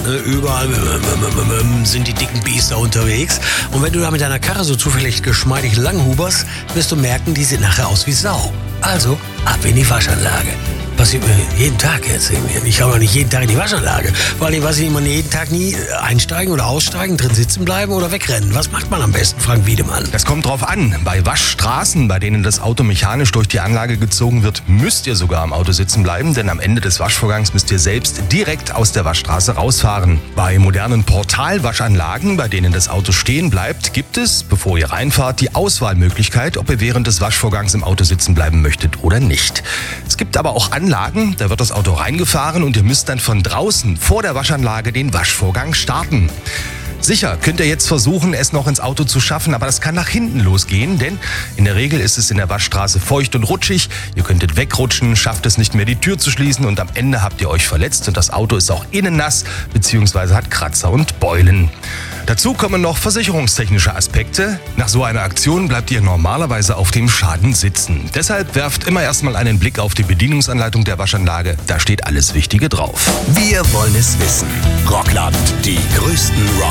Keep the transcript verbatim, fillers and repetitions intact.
Ne? Überall sind die dicken Biester unterwegs. Und wenn du da mit deiner Karre so zufällig geschmeidig langhuberst, wirst du merken, die sieht nachher aus wie Sau. Also ab in die Waschanlage. Passiert mir jeden Tag jetzt irgendwie. Ich habe auch nicht jeden Tag in die Waschanlage. Vor allem weiß ich nicht, man jeden Tag nie einsteigen oder aussteigen, drin sitzen bleiben oder wegrennen. Was macht man am besten, Frank Wiedemann? Das kommt drauf an. Bei Waschstraßen, bei denen das Auto mechanisch durch die Anlage gezogen wird, müsst ihr sogar am Auto sitzen bleiben, denn am Ende des Waschvorgangs müsst ihr selbst direkt aus der Waschstraße rausfahren. Bei modernen Portalwaschanlagen, bei denen das Auto stehen bleibt, gibt es, bevor ihr reinfahrt, die Auswahlmöglichkeit, ob ihr während des Waschvorgangs im Auto sitzen bleiben möchtet oder nicht. Es gibt aber auch Anlagen, da wird das Auto reingefahren und ihr müsst dann von draußen vor der Waschanlage den Waschvorgang starten. Sicher könnt ihr jetzt versuchen, es noch ins Auto zu schaffen, aber das kann nach hinten losgehen, denn in der Regel ist es in der Waschstraße feucht und rutschig. Ihr könntet wegrutschen, schafft es nicht mehr, die Tür zu schließen und am Ende habt ihr euch verletzt und das Auto ist auch innen nass bzw. hat Kratzer und Beulen. Dazu kommen noch versicherungstechnische Aspekte. Nach so einer Aktion bleibt ihr normalerweise auf dem Schaden sitzen. Deshalb werft immer erstmal einen Blick auf die Bedienungsanleitung der Waschanlage. Da steht alles Wichtige drauf. Wir wollen es wissen. Rockland, die größten Rock